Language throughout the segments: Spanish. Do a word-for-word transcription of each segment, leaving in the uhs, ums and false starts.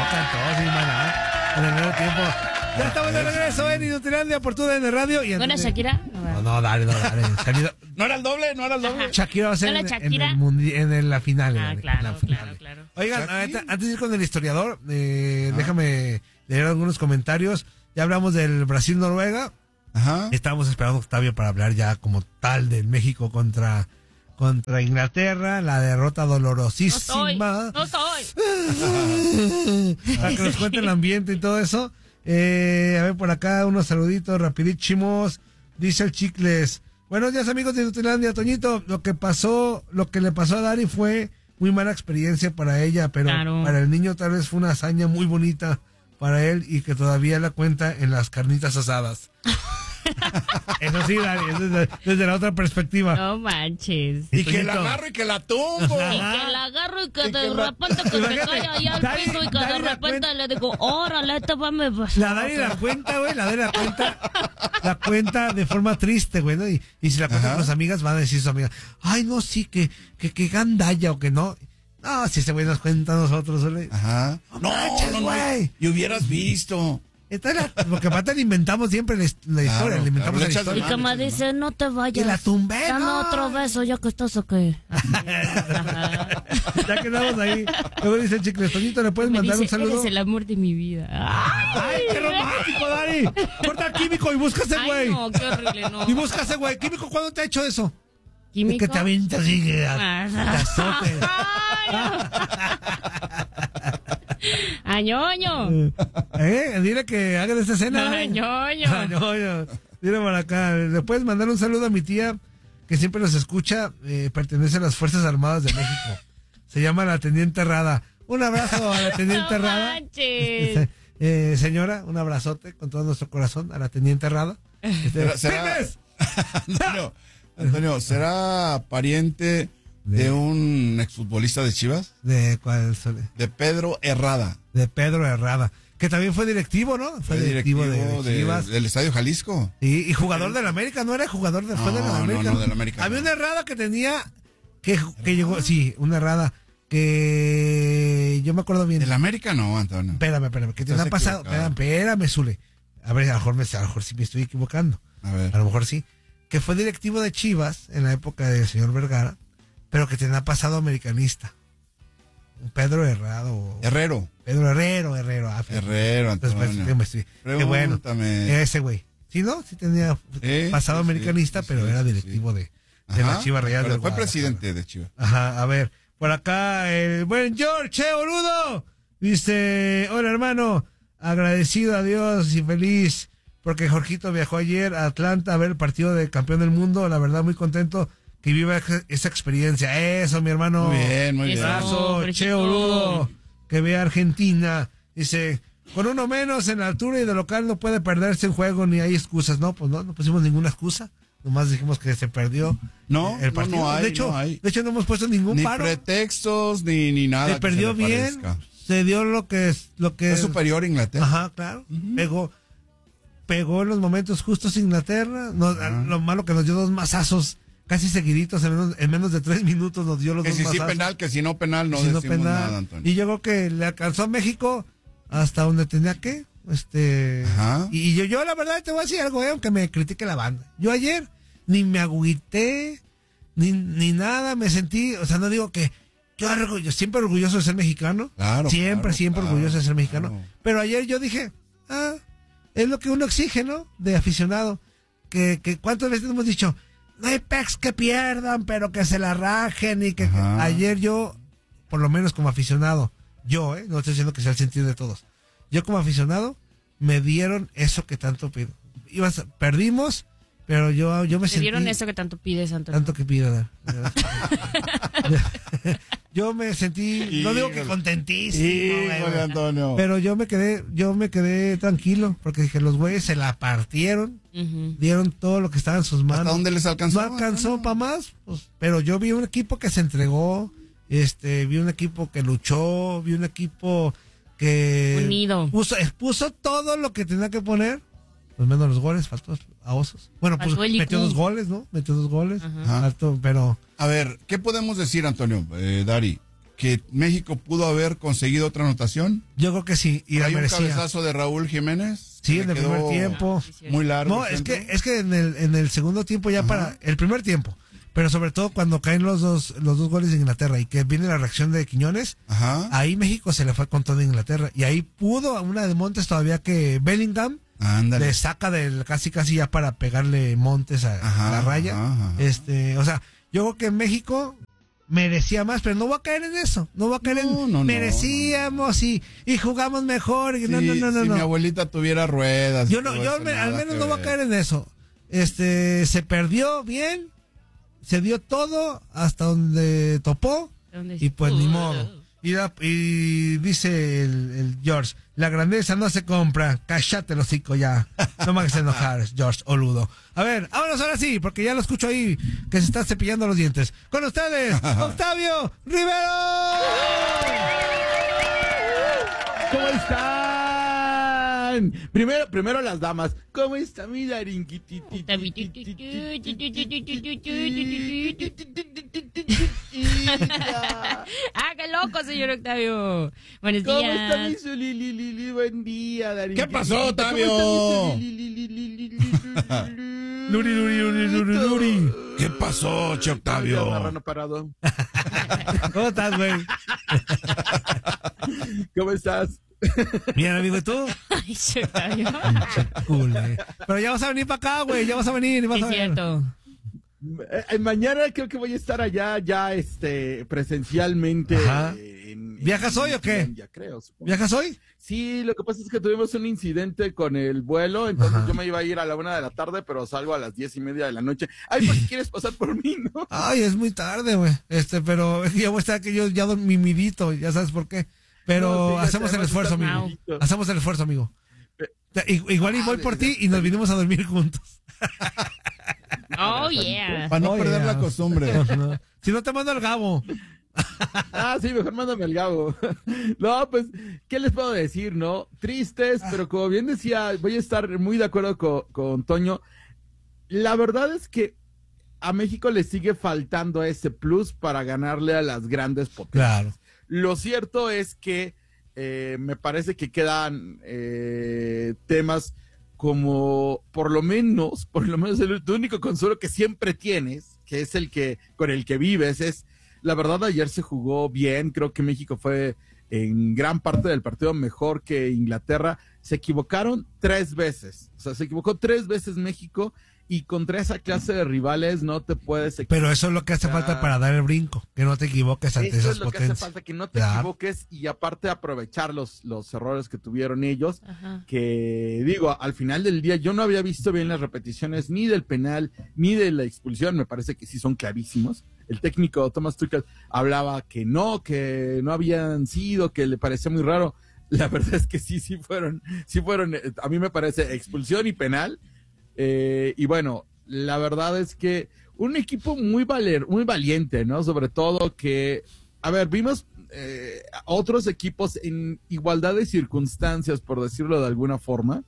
cantó, sí, maná. En el medio tiempo. Ya estamos de regreso en Inutilandia por tu D N Radio. Y ¿Bueno, Shakira? No, no, dale, no, dale. Shakira... ¿No era el doble? ¿No era el doble? Shakira va a ser ¿No en, la en, Shakira? el mundi... en el- la final. Ah, dale, claro, la final. claro, claro. Oigan, ¿Shakira? ahorita, antes de ir con el historiador, eh, déjame leer algunos comentarios. Ya hablamos del Brasil-Noruega. Ajá. Estábamos esperando a Octavio para hablar ya como tal del México contra, contra Inglaterra, la derrota No soy, dolorosísima. no soy. Para que nos cuente el ambiente y todo eso. Eh, a ver, por acá unos saluditos rapidísimos. Dice el Chicles: buenos días, amigos de Inutilandia. Toñito, lo que pasó, lo que le pasó a Dari fue muy mala experiencia para ella, pero Claro. para el niño tal vez fue una hazaña muy bonita para él y que todavía la cuenta en las carnitas asadas. Eso sí, Dari, es desde, desde la otra perspectiva. No manches. Y que la Toñito, agarro y que la tumbo. Y que la agarro y que Y de que la- repente que se Imagínate, cae ahí al Dari- piso y que de Dari la repente cuenta- le digo, órale, esto va me La Dari la cuenta, güey, la Dari la cuenta, la cuenta de forma triste, güey, ¿no? Y, y si la cuenta Ajá. con sus amigas, van a decir sus amigas, ay, no, sí, que, que, que gandalla o que no. No, si ese güey nos cuenta a nosotros, güey. Ajá. No, manches, no, no. güey. Y hubieras visto. Esta es la, porque aparte le inventamos siempre la, la historia, Claro, le inventamos claro, le la echas de Y historia. que me dice, no te vayas. Y la tumbé, Dame no. otro beso, ya que estás aquí. Ajá. Ya quedamos ahí. Luego dice el Chicles, Toñito, ¿le puedes Me mandar dice, un saludo? eres el amor de mi vida. ¡Ay, qué romántico, Dari! Corta al Químico y busca a ese Ay, güey. no, qué horrible, no. Y busca a ese güey. Químico, ¿cuándo te ha hecho eso? ¿Químico? Que te avienta así, que Ah. te azote. ¡Ay, ñoño! ¿Eh? Dile que haga de esta escena. ¡Ay, ñoño! Ah, ñoño. Dile por acá. Le puedes mandar un saludo a mi tía, que siempre nos escucha. Eh, pertenece a las Fuerzas Armadas de México. Se llama la Teniente Rada. Un abrazo a la Teniente ¡No Rada. manches! Eh, señora, un abrazote con todo nuestro corazón a la Teniente Rada. Este, Será- será- ¡Firmes! Antonio, Antonio, ¿será pariente de un exfutbolista de Chivas? ¿De cuál? son? De Pedro Herrada. De Pedro Herrada. Que también fue directivo, ¿no? Fue, Fue directivo, directivo de, de Chivas. del Estadio Jalisco. Sí, y jugador del América, no era jugador de, fue No, de la no, América. no, del América, Había no. una errada que tenía, que, que llegó, sí, una errada, que yo me acuerdo bien. Del América no, Antonio. Espérame, espérame, que te Estás ha pasado, espérame, equivocado. espérame, Zule. A ver, a lo mejor me, a lo mejor sí me estoy equivocando. A ver. A lo mejor sí. Que fue directivo de Chivas en la época del señor Vergara, pero que tenía pasado americanista. Pedro Herrado. Herrero. Pedro Herrero, Herrero. Ah, Herrero, Entonces, Antonio. pues, que me estoy- qué bueno. Pregúntame. Ese güey. Sí, ¿no? Sí tenía Sí, pasado sí, americanista, sí, pero sí, era sí, directivo sí. de, de Ajá, la Chivas Real pero de fue Guadalajara. presidente de Chivas. Ajá, a ver. Por acá, el buen George, che, boludo. Dice, hola hermano, agradecido a Dios y feliz porque Jorgito viajó ayer a Atlanta a ver el partido de campeón del mundo. La verdad, muy contento que viva ex- esa experiencia. Eso, mi hermano. Muy bien, muy Eso. bien. Abrazo, Jorgito. che, boludo. Que vea Argentina. Dice, con uno menos en la altura y de local no puede perderse un juego ni hay excusas. No, pues no, no pusimos ninguna excusa. Nomás dijimos que se perdió No, el no, partido. no hay, de hecho, no hay. de hecho no hemos puesto ningún Ni paro. pretextos, ni, ni nada. Se que perdió le bien, parezca. se dio lo que es lo que Es superior a Inglaterra. Ajá, claro. Pegó pegó en los momentos justos Inglaterra. Nos- Ajá. Lo malo que nos dio dos mazazos casi seguiditos en menos, en menos de tres minutos nos dio los Que dos si sí mazazos. penal, que si no penal, no Si no decimos penal. nada, Antonio. Y yo creo que le alcanzó a México hasta donde tenía que. Este. Ajá. Y yo, yo la verdad te voy a decir algo, eh, aunque me critique la banda. Yo ayer ni me agüité, ni, ni nada, me sentí, o sea, no digo que yo orgullo, siempre orgulloso de ser mexicano. Claro, Siempre, claro, siempre claro, orgulloso de ser mexicano. claro. Pero ayer yo dije, ah, es lo que uno exige, ¿no? De aficionado. Que, que cuántas veces hemos dicho, no hay pecs que pierdan, pero que se la rajen y que, que- Ajá. ayer yo, por lo menos como aficionado, yo, ¿eh? No estoy diciendo que sea el sentido de todos. Yo como aficionado, me dieron eso que tanto pido. Ibas, perdimos, pero yo, yo me ¿Te sentí... dieron eso que tanto pides, Antonio? Tanto que pido dar. Yo me sentí, no digo que Híjole. contentísimo, güey, Híjole, güey. Antonio. Pero yo me quedé, yo me quedé tranquilo, porque dije, los güeyes se la partieron, Ujú. dieron todo lo que estaba en sus manos. ¿Hasta dónde les alcanzó? No alcanzó para más, pues, pero yo vi un equipo que se entregó, este, vi un equipo que luchó, vi un equipo que Unido. puso, puso todo lo que tenía que poner, pues menos los goles, faltó a Osos. Bueno, pues Faltó el I Q. metió dos goles, ¿no? Metió dos goles, Ajá. Ajá. faltó, pero A ver, ¿qué podemos decir, Antonio, eh, Dari? que México pudo haber conseguido otra anotación. Yo creo que sí, y la Hay un merecía. cabezazo de Raúl Jiménez. Sí, que en el quedó primer tiempo. Muy largo. No, el es que, centro. es que en el, en el segundo tiempo ya Ajá. para, el primer tiempo, pero sobre todo cuando caen los dos, los dos goles de Inglaterra y que viene la reacción de Quiñones, Ajá. ahí México se le fue con todo Inglaterra. Y ahí pudo una de Montes todavía que Bellingham Ándale. le saca del casi casi ya para pegarle Montes a, Ajá, a la raya. ajá, ajá. Este, o sea, yo creo que México merecía más, pero no va a caer en eso, no va a caer No, en no, no, merecíamos y, y jugamos mejor. Y no, Sí, no, no, no, si no. mi abuelita tuviera ruedas. Yo no, todo yo eso, me- al nada menos que no voy a ver. caer en eso. Este, se perdió bien, se dio todo hasta donde topó ¿Dónde y pues ni Uh. modo. Y, la- y dice el, el George, la grandeza no se compra, cállate el hocico ya. No me hagas enojar, George Oludo. A ver, vámonos ahora sí, porque ya lo escucho ahí que se está cepillando los dientes. Con ustedes, Octavio Rivero. ¿Cómo están? Primero, primero las damas. ¿Cómo está mi larinquititi? ¡Ah, qué loco, señor Octavio! Buenos ¿Cómo está mi días. Zulililili? Buen día, larinquititi. ¿Qué pasó, Octavio? ¿Cómo está mi Zulililili? Luri, luri, luri, luri, luri. ¿Qué pasó, Che Octavio? Marrano parado. ¿Cómo estás, güey? ¿Cómo estás? Bien, amigo, ¿y tú? Ay, señor Octavio. Cool, eh. Pero ya vas a venir para acá, güey, ya vas a venir y vas Es a ver. cierto. Eh, eh, mañana creo que voy a estar allá, ya este, presencialmente. Ajá. eh, en- ¿Viajas en hoy o qué? Ya creo, supongo. ¿Viajas hoy? Sí, lo que pasa es que tuvimos un incidente con el vuelo, entonces Ajá. yo me iba a ir a la una de la tarde, pero salgo a las diez y media de la noche. Ay, pues si quieres pasar por mí, ¿no? Ay, es muy tarde, güey. Este, pero ya voy a estar que yo ya dormimidito, ya sabes por qué. Pero No, sí, ya hacemos sé, el además esfuerzo, estás amigo. malito. Hacemos el esfuerzo, amigo. Pe- I- Igual y voy por ti y nos vinimos a dormir juntos. Oh, yeah. Para no Oye, perder la ya. costumbre. No. Si no te mando el Gabo. Ah, sí, mejor mándame el Gabo. No, pues, ¿qué les puedo decir, no? Tristes, pero como bien decía, voy a estar muy de acuerdo con, con Toño. La verdad es que a México le sigue faltando ese plus para ganarle a las grandes potencias. Claro. Lo cierto es que eh, me parece que quedan eh, temas como, por lo menos, por lo menos el, tu único consuelo que siempre tienes, que es el que con el que vives, es, la verdad, ayer se jugó bien, creo que México fue en gran parte del partido mejor que Inglaterra. Se equivocaron tres veces, o sea, se equivocó tres veces México, y contra esa clase de rivales no te puedes equivocar. Pero eso es lo que hace falta para dar el brinco. Que no te equivoques ante Eso esas es lo que hace potencias. falta, que no te Claro. equivoques y aparte aprovechar los, los errores que tuvieron ellos. Ajá. Que digo, al final del día yo no había visto bien las repeticiones ni del penal ni de la expulsión, me parece que sí son clarísimos. El técnico Thomas Tuchel hablaba que no, que no habían sido, que le parecía muy raro. La verdad es que sí, sí fueron, sí fueron, eh, a mí me parece expulsión y penal. Eh, y bueno, la verdad es que un equipo muy valer, muy valiente, ¿no? Sobre todo que, a ver, vimos eh, otros equipos en igualdad de circunstancias, por decirlo de alguna forma.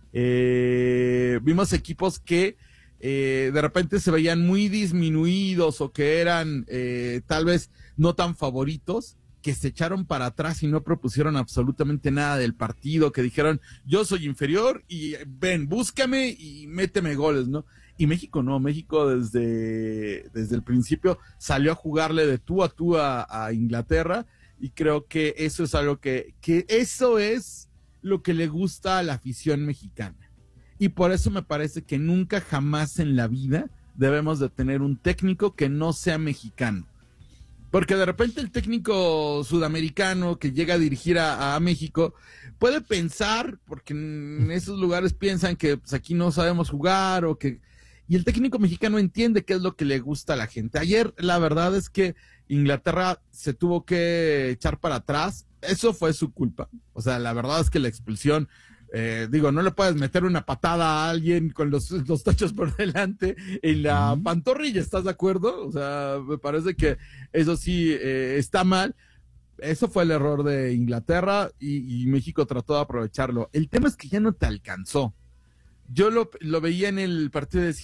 Eh, vimos equipos que eh, de repente se veían muy disminuidos o que eran eh, tal vez no tan favoritos, que se echaron para atrás y no propusieron absolutamente nada del partido, que dijeron, yo soy inferior y ven, búscame y méteme goles, ¿no? Y México no, México desde, desde el principio salió a jugarle de tú a tú a, a Inglaterra, y creo que eso es algo que, que eso es lo que le gusta a la afición mexicana. Y por eso me parece que nunca jamás en la vida debemos de tener un técnico que no sea mexicano. Porque de repente el técnico sudamericano que llega a dirigir a, a México puede pensar, porque en esos lugares piensan que pues, aquí no sabemos jugar o que... Y el técnico mexicano entiende qué es lo que le gusta a la gente. Ayer la verdad es que Inglaterra se tuvo que echar para atrás. Eso fue su culpa. O sea, la verdad es que la expulsión... Eh, digo, no le puedes meter una patada a alguien con los, los tachos por delante en la uh-huh. pantorrilla, ¿estás de acuerdo? O sea, me parece que eso sí eh, está mal. Eso fue el error de Inglaterra y, y México trató de aprovecharlo. El tema es que ya no te alcanzó. Yo lo, lo veía en el partido y decía,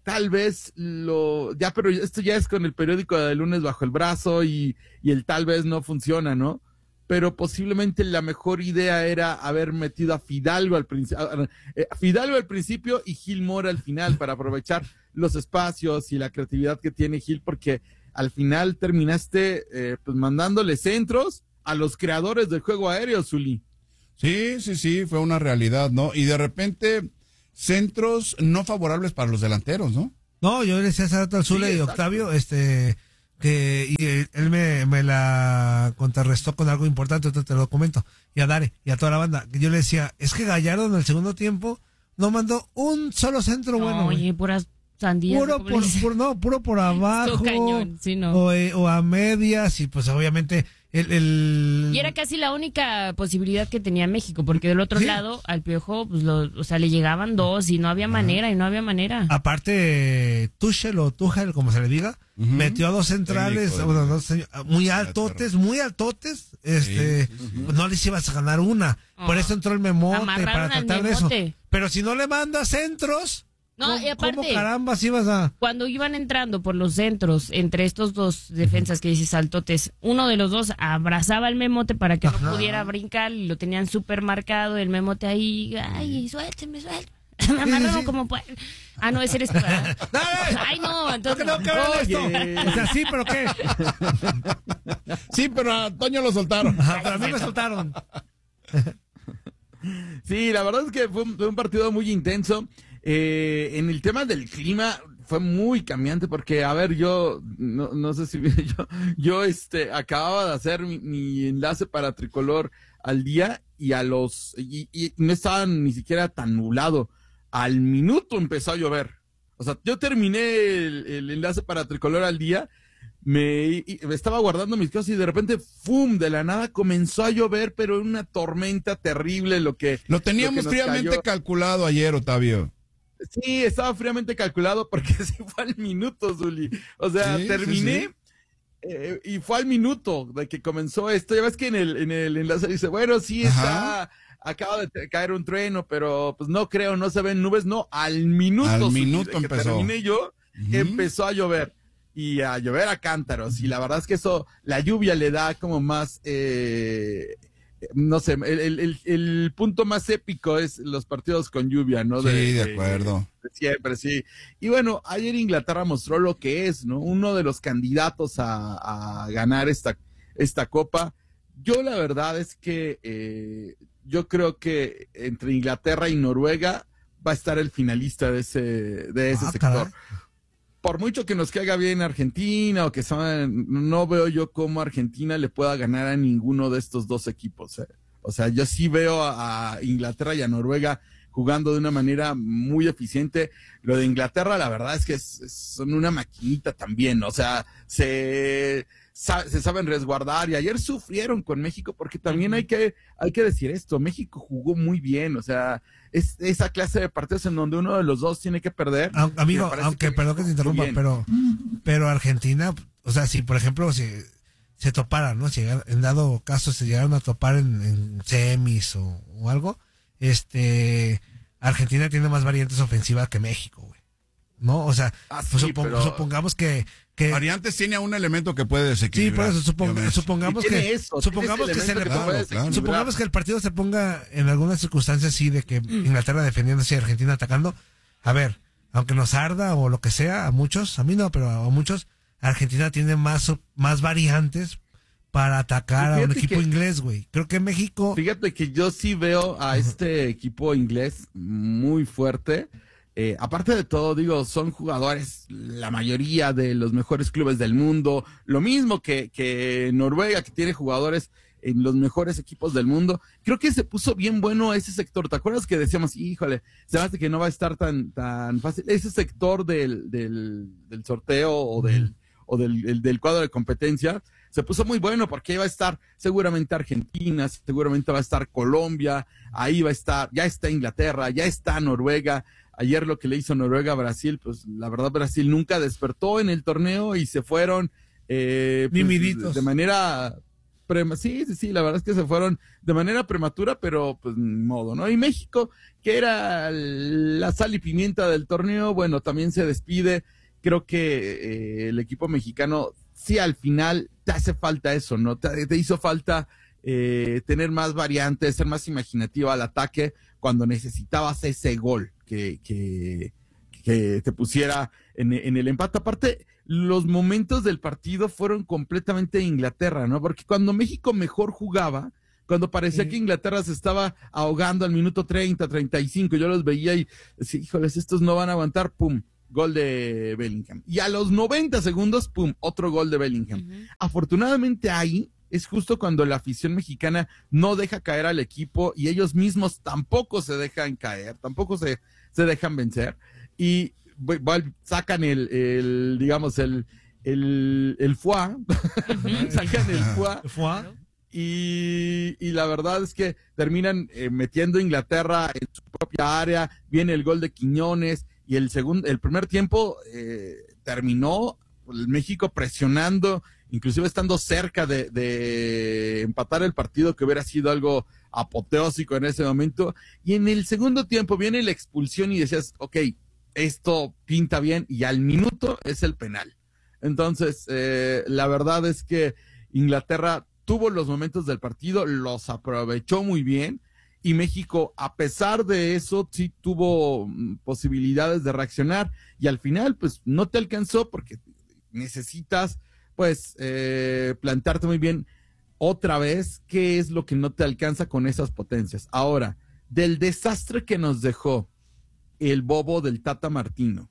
tal vez lo, ya, pero esto ya es con el periódico de lunes bajo el brazo y, y el tal vez no funciona, ¿no? Pero posiblemente la mejor idea era haber metido a Fidalgo al principio, Fidalgo al principio y Gil Mora al final para aprovechar los espacios y la creatividad que tiene Gil, porque al final terminaste eh, pues mandándole centros a los creadores del juego aéreo, Zuli. Sí, sí, sí, fue una realidad, ¿no? Y de repente, centros no favorables para los delanteros, ¿no? No, yo le decía hace rato al Zule Sí, y Octavio, este, que y él me, me la contrarrestó con algo importante, entonces te lo comento, y a Dare, y a toda la banda, que yo le decía, es que Gallardo en el segundo tiempo no mandó un solo centro No, bueno, güey. oye, puras sandías. Puro como por, le dicen. por- no, puro por abajo, Estuvo cañón, sí, no. o, eh, o a medias, y pues obviamente el... el... Y era casi la única posibilidad que tenía México, porque del otro Sí. lado, al Piojo, pues lo, o sea, le llegaban dos y no había manera, y no había manera. Aparte, Tuchel o Tuchel, como se le diga, Ujú. metió a dos centrales, Técnico, bueno, ¿no? dos señor- muy altotes, muy altotes, este, Sí, sí, sí. pues no les ibas a ganar una. Por Ah. eso entró el memote, Amarraron para al tratar de eso. Memote. Pero si no le mandas centros, No, ¿cómo, y aparte- cómo carambas ibas a...? Cuando iban entrando por los centros, entre estos dos defensas que dices saltotes, uno de los dos abrazaba al Memote para que Ajá. no pudiera brincar y lo tenían súper marcado, el Memote ahí, ay, suélteme, suélteme. Me amarraron sí, sí. como pues. Ah, no, ese eres tú, ¿verdad? ¡Dale! Ay, no, entonces. ¿Por qué no que ver esto? Oye. O sea, sí, pero ¿qué? Sí, pero a Toño lo soltaron. Ajá, pero a mí me soltaron. Sí, la verdad es que fue un, fue un partido muy intenso. Eh, en el tema del clima fue muy cambiante porque, a ver, yo no, no sé si yo, yo este acababa de hacer mi, mi enlace para Tricolor al día y a los y, y no estaba ni siquiera tan nublado. Al minuto empezó a llover. O sea, yo terminé el, el enlace para Tricolor al día, me, y- me estaba guardando mis cosas y de repente, ¡fum!, de la nada comenzó a llover, pero una tormenta terrible lo que... Lo teníamos lo que nos fríamente cayó. calculado ayer, Octavio. Sí, estaba fríamente calculado porque sí fue al minuto, Zuli. O sea, Sí, sí, terminé sí. eh, y fue al minuto de que comenzó esto. Ya ves que en el, en el enlace dice, bueno, sí está, acaba de te- caer un trueno, pero pues no creo, no se ven nubes. No, al minuto, Al Zuli, minuto de que empezó. terminé yo, Ujú. empezó a llover. Y a llover a cántaros. Y la verdad es que eso, la lluvia le da como más, eh, no sé, el, el, el, el punto más épico es los partidos con lluvia, ¿no? Sí, de acuerdo. de siempre, sí. Y bueno, ayer Inglaterra mostró lo que es, ¿no? Uno de los candidatos a, a ganar esta, esta copa. Yo la verdad es que eh, yo creo que entre Inglaterra y Noruega va a estar el finalista de ese, de ese Ah, sector. caray. Por mucho que nos caiga bien Argentina o que son, no veo yo cómo Argentina le pueda ganar a ninguno de estos dos equipos. ¿eh? O sea, yo sí veo a, a Inglaterra y a Noruega jugando de una manera muy eficiente. Lo de Inglaterra, la verdad es que es- es- son una maquinita también. O sea, se, sa- se saben resguardar y ayer sufrieron con México porque también hay que, hay que decir esto. México jugó muy bien. O sea, es esa clase de partidos en donde uno de los dos tiene que perder. Au- Amigo, Me parece aunque, que perdón que te jugó interrumpa, bien. pero, pero Argentina, o sea, si por ejemplo si se toparan, ¿no? Si llegar- en dado caso se llegaron a topar en, en semis o, o algo, este, Argentina tiene más variantes ofensivas que México, güey. ¿No? O sea, Ah, pues sí, supon- pero- supongamos que, que Variantes tiene un elemento que puede sí, desequilibrar. por eso supong- Diomedes. supongamos Y tiene que eso, supongamos tiene que ese se le elemento que ponga- puede desequilibrar. supongamos que el partido se ponga en alguna circunstancia así de que Inglaterra defendiéndose y Argentina atacando. A ver, aunque nos arda o lo que sea, a muchos, a mí no, pero a muchos, Argentina tiene más, op- más variantes para atacar Y a un fíjate equipo que- inglés, güey. Creo que México... Fíjate que yo sí veo a este equipo inglés muy fuerte. Eh, aparte de todo, digo, son jugadores, la mayoría de los mejores clubes del mundo. Lo mismo que, que Noruega, que tiene jugadores en los mejores equipos del mundo. Creo que se puso bien bueno ese sector. ¿Te acuerdas que decíamos, híjole, se me hace que no va a estar tan, tan fácil? Ese sector del, del, del sorteo o del, o del, el- del cuadro de competencia se puso muy bueno porque ahí va a estar seguramente Argentina, seguramente va a estar Colombia, ahí va a estar, ya está Inglaterra, ya está Noruega. Ayer lo que le hizo Noruega a Brasil, pues la verdad Brasil nunca despertó en el torneo y se fueron eh, pues, Mimiditos. de manera prema, sí, sí, sí, la verdad es que se fueron de manera prematura, pero pues ni modo, ¿no? Y México, que era la sal y pimienta del torneo, bueno, también se despide. Creo que eh, el equipo mexicano, sí, al final te hace falta eso, ¿no? Te, te hizo falta eh, tener más variantes, ser más imaginativa al ataque cuando necesitabas ese gol que, que, que te pusiera en, en el empate. Aparte, los momentos del partido fueron completamente de Inglaterra, ¿no? Porque cuando México mejor jugaba, cuando parecía sí. que Inglaterra se estaba ahogando al minuto treinta, treinta y cinco, yo los veía y decía, híjoles, estos no van a aguantar, pum, gol de Bellingham. Y a los noventa segundos, pum, otro gol de Bellingham. Uh-huh. Afortunadamente ahí es justo cuando la afición mexicana no deja caer al equipo y ellos mismos tampoco se dejan caer, tampoco se, se dejan vencer. Y sacan el, el digamos, el, el, el foie, sacan el foie, y, y la verdad es que terminan eh, metiendo a Inglaterra en su propia área, viene el gol de Quiñones, y el segundo, el primer tiempo eh, terminó el México presionando, inclusive estando cerca de, de empatar el partido, que hubiera sido algo apoteósico en ese momento, y en el segundo tiempo viene la expulsión y decías, ok, esto pinta bien, y al minuto es el penal. Entonces, eh, la verdad es que Inglaterra tuvo los momentos del partido, los aprovechó muy bien, y México, a pesar de eso, sí tuvo posibilidades de reaccionar, y al final, pues, no te alcanzó, porque necesitas, pues, eh, plantarte muy bien otra vez qué es lo que no te alcanza con esas potencias. Ahora, del desastre que nos dejó el bobo del Tata Martino,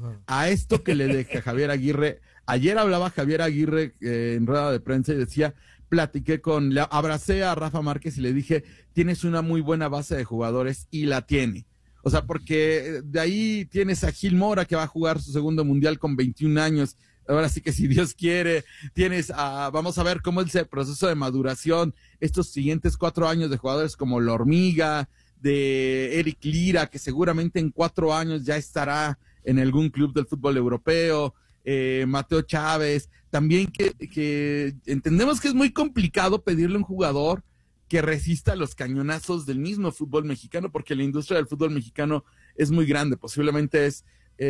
a esto que le deja Javier Aguirre. Ayer hablaba Javier Aguirre eh, en rueda de prensa y decía, platiqué con, le abracé a Rafa Márquez y le dije, tienes una muy buena base de jugadores, y la tiene. O sea, porque de ahí tienes a Gil Mora, que va a jugar su segundo mundial con veintiún años. Ahora sí que si Dios quiere, tienes a, vamos a ver cómo es el proceso de maduración, estos siguientes cuatro años de jugadores como La Hormiga, de Eric Lira, que seguramente en cuatro años ya estará en algún club del fútbol europeo, eh, Mateo Chávez, también que, que entendemos que es muy complicado pedirle a un jugador que resista los cañonazos del mismo fútbol mexicano, porque la industria del fútbol mexicano es muy grande, posiblemente es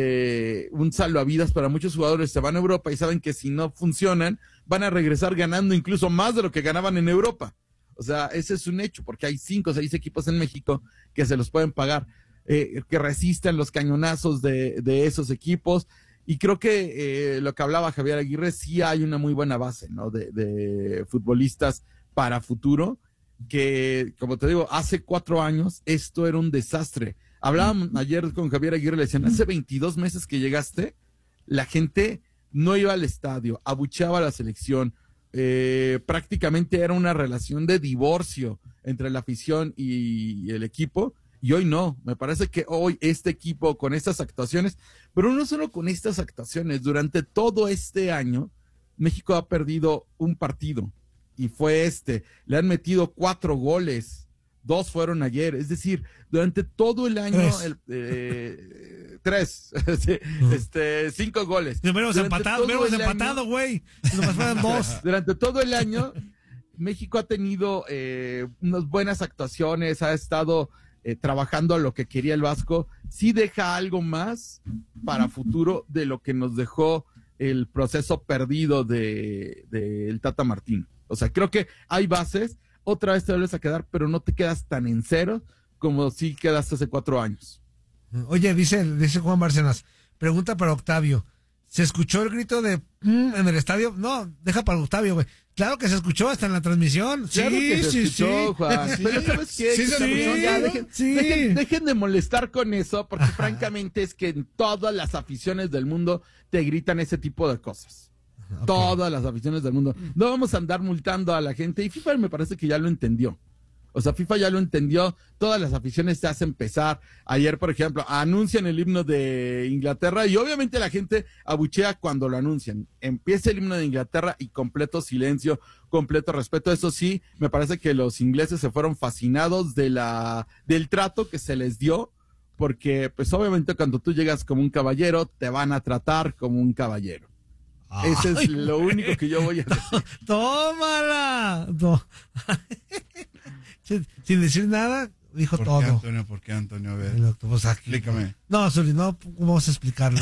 eh, un salvavidas para muchos jugadores. Se van a Europa y saben que si no funcionan, van a regresar ganando incluso más de lo que ganaban en Europa. O sea, ese es un hecho, porque hay cinco o seis equipos en México que se los pueden pagar, eh, que resistan los cañonazos de, de esos equipos. Y creo que eh, lo que hablaba Javier Aguirre, sí hay una muy buena base, ¿no? De, de futbolistas para futuro, que, como te digo, hace cuatro años esto era un desastre. Hablábamos ayer con Javier Aguirre, le decían, hace veintidós meses que llegaste, la gente no iba al estadio, abucheaba a la selección. Eh, prácticamente era una relación de divorcio entre la afición y el equipo, y hoy no. Me parece que hoy este equipo, con estas actuaciones, pero no solo con estas actuaciones, durante todo este año México ha perdido un partido, y fue este. Le han metido cuatro goles, dos fueron ayer, es decir, durante todo el año tres, el, eh, tres sí, este, cinco goles. Nos hubiéramos empatado, hubiéramos empatado, güey. Nos fueron dos. Durante todo el año, México ha tenido eh, unas buenas actuaciones, ha estado eh, trabajando a lo que quería el Vasco. Sí deja algo más para futuro de lo que nos dejó el proceso perdido de, de el Tata Martino. O sea, creo que hay bases. Otra vez te vuelves a quedar, pero no te quedas tan en cero como si quedaste hace cuatro años. Oye, dice, dice Juan Bárcenas, pregunta para Octavio, ¿se escuchó el grito de mm, en el estadio? No, deja para Octavio, güey. Claro que se escuchó hasta en la transmisión. Claro sí, que se sí, escuchó, sí. Juan. Sí, pero ¿sabes qué? sí, sí, Ya, dejen, sí. dejen, dejen de molestar con eso, porque Ajá. francamente es que en todas las aficiones del mundo te gritan ese tipo de cosas. Okay. Todas las aficiones del mundo. No vamos a andar multando a la gente, y FIFA me parece que ya lo entendió. O sea, FIFA ya lo entendió, todas las aficiones te hacen pesar. Ayer, por ejemplo, anuncian el himno de Inglaterra y obviamente la gente abuchea cuando lo anuncian. Empieza el himno de Inglaterra y completo silencio, completo respeto. Eso sí, me parece que los ingleses se fueron fascinados de la, del trato que se les dio, porque pues obviamente cuando tú llegas como un caballero, te van a tratar como un caballero. Ese es lo único que yo voy a decir. ¡Tómala! No. Sin decir nada, dijo ¿Por todo. qué, Antonio? ¿Por qué, Antonio? A ver, El doctor, pues aquí. explícame. No, Zuli, no, ¿cómo vamos a explicarlo?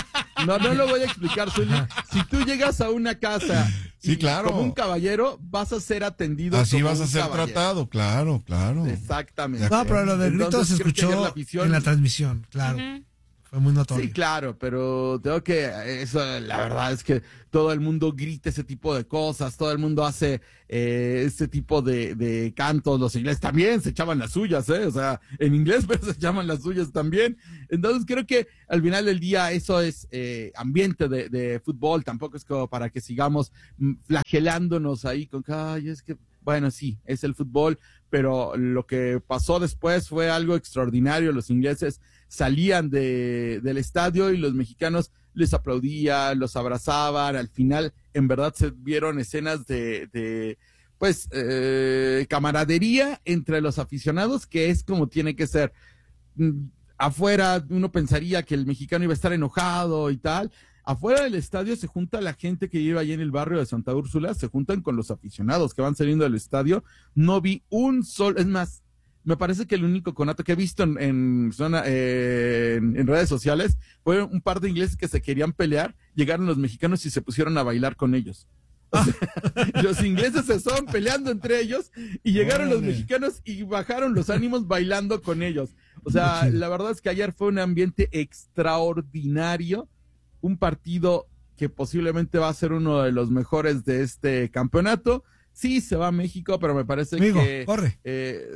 No, no lo voy a explicar, Zuli. Si tú llegas a una casa Sí, y claro. como un caballero, vas a ser atendido Así como vas a un ser caballero. tratado, claro, claro. Exactamente. No, pero lo del grito Entonces, se creo que ayer escuchó la afición- en la transmisión, claro. Ujú. Fue muy notorio. Sí, claro, pero tengo que, eso, la verdad es que todo el mundo grita ese tipo de cosas, todo el mundo hace eh, este tipo de, de cantos, los ingleses también se echaban las suyas, ¿eh? O sea, en inglés, pero se echaban las suyas también. Entonces creo que al final del día eso es eh, ambiente de, de fútbol, tampoco es como para que sigamos mm, flagelándonos ahí con que, ay, es que, bueno, sí, es el fútbol, pero lo que pasó después fue algo extraordinario. Los ingleses salían de, del estadio y los mexicanos les aplaudían, los abrazaban. Al final, en verdad, se vieron escenas de, de pues, eh, camaradería entre los aficionados, que es como tiene que ser. Mm, Afuera uno pensaría que el mexicano iba a estar enojado y tal. Afuera del estadio se junta la gente que vive ahí en el barrio de Santa Úrsula, se juntan con los aficionados que van saliendo del estadio. No vi un solo, es más, me parece que el único conato que he visto en, en, zona, eh, en, en redes sociales fue un par de ingleses que se querían pelear, llegaron los mexicanos y se pusieron a bailar con ellos. O sea, los ingleses se estaban peleando entre ellos y llegaron los Órale. mexicanos y bajaron los ánimos bailando con ellos. O sea, la verdad es que ayer fue un ambiente extraordinario, un partido que posiblemente va a ser uno de los mejores de este campeonato. Sí, se va a México, pero me parece Amigo, que corre. eh,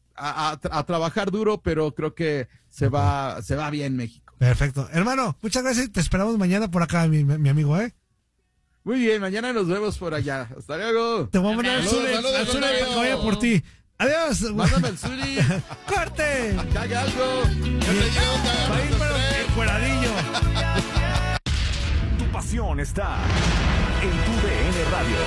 a, a, a trabajar duro, pero creo que se va, se va bien México. Perfecto. Hermano, muchas gracias. Te esperamos mañana por acá, mi, mi amigo, ¿eh? Muy bien, mañana nos vemos por allá. Hasta luego. Te voy a mandar al Saludos, Zule, saludos, al Zule Antonio. para que vaya por ti. Adiós. Mándame el Zuli, ¡Corte! que haga algo. Va a ir pero encueradillo. Tu pasión está en tu D N Radio.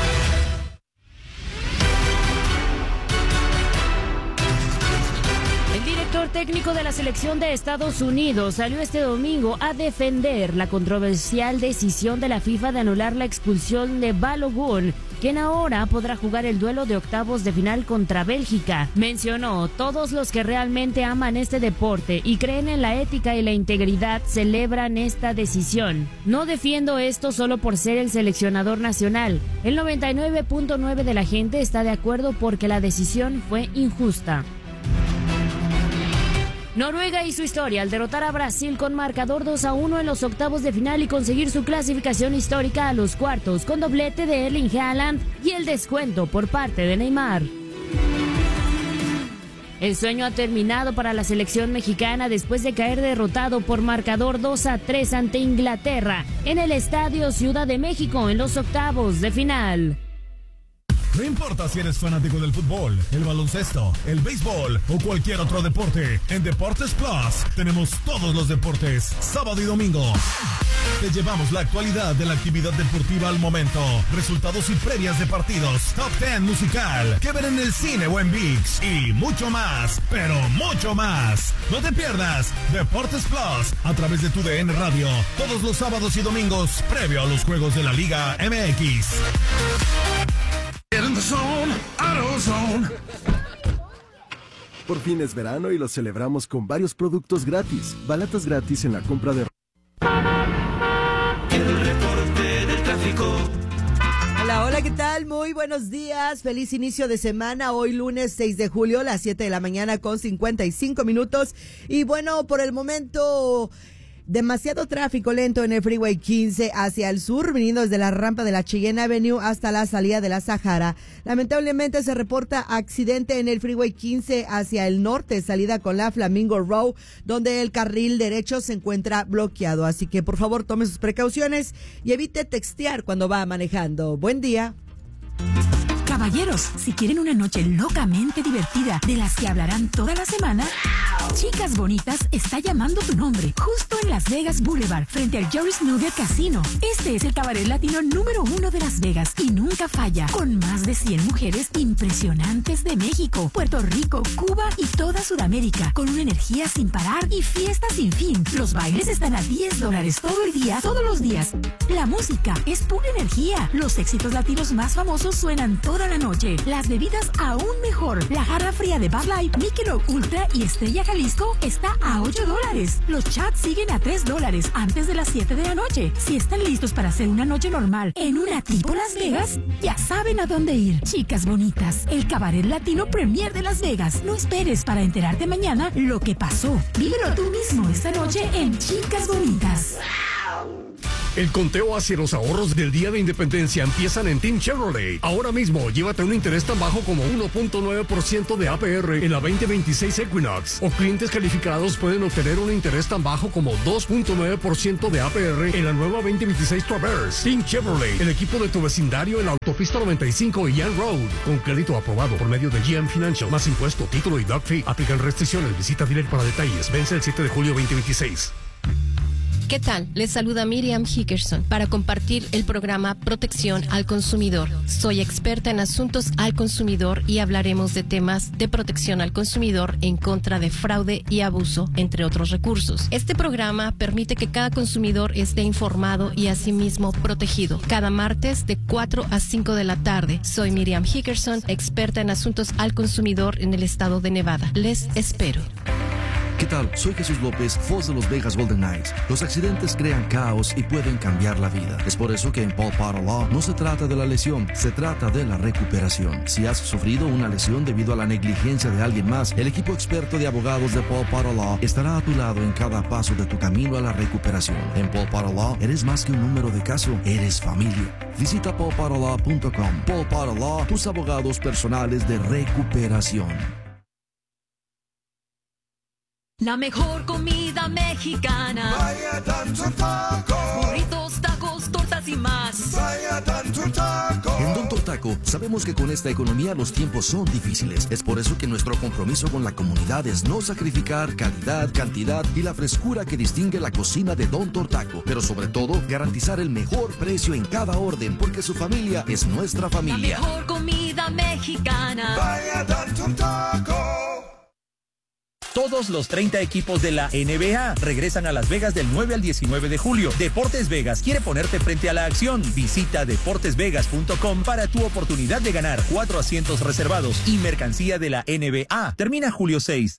El director técnico de la selección de Estados Unidos salió este domingo a defender la controversial decisión de la FIFA de anular la expulsión de Balogun, quien ahora podrá jugar el duelo de octavos de final contra Bélgica. Mencionó: todos los que realmente aman este deporte y creen en la ética y la integridad celebran esta decisión. No defiendo esto solo por ser el seleccionador nacional. El noventa y nueve punto nueve de la gente está de acuerdo porque la decisión fue injusta. Noruega hizo historia al derrotar a Brasil con marcador dos a uno en los octavos de final y conseguir su clasificación histórica a los cuartos con doblete de Erling Haaland y el descuento por parte de Neymar. El sueño ha terminado para la selección mexicana después de caer derrotado por marcador dos a tres ante Inglaterra en el Estadio Ciudad de México en los octavos de final. No importa si eres fanático del fútbol, el baloncesto, el béisbol o cualquier otro deporte, en Deportes Plus tenemos todos los deportes, sábado y domingo. Te llevamos la actualidad de la actividad deportiva al momento, resultados y previas de partidos, top diez musical, que ver en el cine o en ViX y mucho más, pero mucho más. No te pierdas Deportes Plus a través de tu D N Radio, todos los sábados y domingos, previo a los juegos de la Liga M X. Por fin es verano y lo celebramos con varios productos gratis. Balatas gratis en la compra de... Hola, hola, ¿qué tal? Muy buenos días, feliz inicio de semana, hoy lunes seis de julio, las siete de la mañana con cincuenta y cinco minutos. Y bueno, por el momento... demasiado tráfico lento en el Freeway quince hacia el sur, viniendo desde la rampa de la Cheyenne Avenue hasta la salida de la Sahara. Lamentablemente se reporta accidente en el Freeway quince hacia el norte, salida con la Flamingo Row, donde el carril derecho se encuentra bloqueado. Así que por favor tome sus precauciones y evite textear cuando va manejando. Buen día. Caballeros, si quieren una noche locamente divertida de las que hablarán toda la semana, Chicas Bonitas está llamando tu nombre, justo en Las Vegas Boulevard, frente al Joris Nugget Casino. Este es el cabaret latino número uno de Las Vegas y nunca falla, con más de cien mujeres impresionantes de México, Puerto Rico, Cuba y toda Sudamérica, con una energía sin parar y fiestas sin fin. Los bailes están a diez dólares todo el día, todos los días. La música es pura energía. Los éxitos latinos más famosos suenan toda la noche. Las bebidas aún mejor. La jarra fría de Bud Light, Michelob Ultra y Estrella Jalisco está a ocho dólares. Los chats siguen a tres dólares antes de las siete de la noche. Si están listos para hacer una noche normal en una tipo Las Vegas, ya saben a dónde ir. Chicas Bonitas, el cabaret latino premier de Las Vegas. No esperes para enterarte mañana lo que pasó. Vívelo tú mismo esta noche en Chicas Bonitas. El conteo hacia los ahorros del Día de Independencia empiezan en Team Chevrolet. Ahora mismo, llévate un interés tan bajo como uno punto nueve por ciento de A P R en la veinte veintiséis Equinox. O clientes calificados pueden obtener un interés tan bajo como dos punto nueve por ciento de A P R en la nueva veinte veintiséis Traverse. Team Chevrolet, el equipo de tu vecindario en la autopista noventa y cinco y Young Road. Con crédito aprobado por medio de G M Financial. Más impuesto, título y doc fee. Aplican restricciones. Visita dealer para detalles. Vence el siete de julio veinte veintiséis. ¿Qué tal? Les saluda Miriam Hickerson para compartir el programa Protección al Consumidor. Soy experta en asuntos al consumidor y hablaremos de temas de protección al consumidor en contra de fraude y abuso, entre otros recursos. Este programa permite que cada consumidor esté informado y asimismo protegido. Cada martes de cuatro a cinco de la tarde. Soy Miriam Hickerson, experta en asuntos al consumidor en el estado de Nevada. Les espero. ¿Qué tal? Soy Jesús López, voz de los Vegas Golden Knights. Los accidentes crean caos y pueden cambiar la vida. Es por eso que en Paul Potter Law no se trata de la lesión, se trata de la recuperación. Si has sufrido una lesión debido a la negligencia de alguien más, el equipo experto de abogados de Paul Potter Law estará a tu lado en cada paso de tu camino a la recuperación. En Paul Potter Law eres más que un número de caso, eres familia. Visita paul potter law punto com. Paul Potter Law, tus abogados personales de recuperación. La mejor comida mexicana. Vaya tanto taco. Burritos, tacos, tortas y más. Vaya tanto taco. En Don Tortaco sabemos que con esta economía los tiempos son difíciles. Es por eso que nuestro compromiso con la comunidad es no sacrificar calidad, cantidad y la frescura que distingue la cocina de Don Tortaco. Pero sobre todo, garantizar el mejor precio en cada orden, porque su familia es nuestra familia. La mejor comida mexicana. Vaya tanto taco. Todos los treinta equipos de la N B A regresan a Las Vegas del nueve al diecinueve de julio. Deportes Vegas quiere ponerte frente a la acción. Visita deportes vegas punto com para tu oportunidad de ganar cuatro asientos reservados y mercancía de la N B A. Termina julio seis.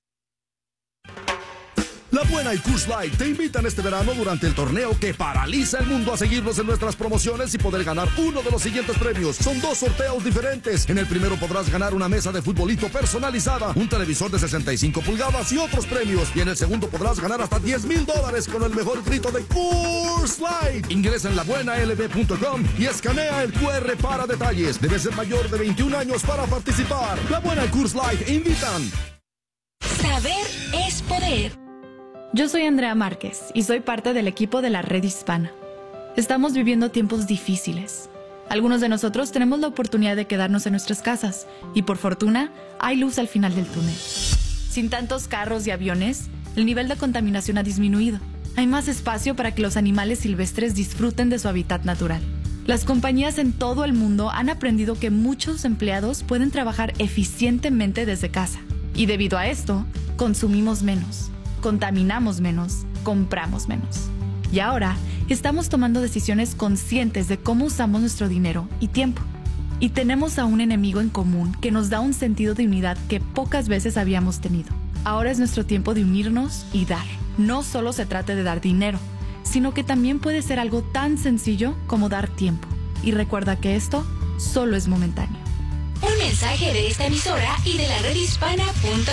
La Buena y Coors Light te invitan este verano durante el torneo que paraliza el mundo a seguirnos en nuestras promociones y poder ganar uno de los siguientes premios. Son dos sorteos diferentes. En el primero podrás ganar una mesa de futbolito personalizada, un televisor de sesenta y cinco pulgadas y otros premios. Y en el segundo podrás ganar hasta diez mil dólares con el mejor grito de Coors Light. Ingresa en la buena l b punto com y escanea el Q R para detalles. Debes ser mayor de veintiún años para participar. La Buena y Coors Light invitan. Saber es poder. Yo soy Andrea Márquez y soy parte del equipo de la Red Hispana. Estamos viviendo tiempos difíciles. Algunos de nosotros tenemos la oportunidad de quedarnos en nuestras casas y por fortuna hay luz al final del túnel. Sin tantos carros y aviones, el nivel de contaminación ha disminuido. Hay más espacio para que los animales silvestres disfruten de su hábitat natural. Las compañías en todo el mundo han aprendido que muchos empleados pueden trabajar eficientemente desde casa. Y debido a esto, consumimos menos. Contaminamos menos, compramos menos. Y ahora estamos tomando decisiones conscientes de cómo usamos nuestro dinero y tiempo. Y tenemos a un enemigo en común que nos da un sentido de unidad que pocas veces habíamos tenido. Ahora es nuestro tiempo de unirnos y dar. No solo se trata de dar dinero, sino que también puede ser algo tan sencillo como dar tiempo. Y recuerda que esto solo es momentáneo. Un mensaje de esta emisora y de la red hispana punto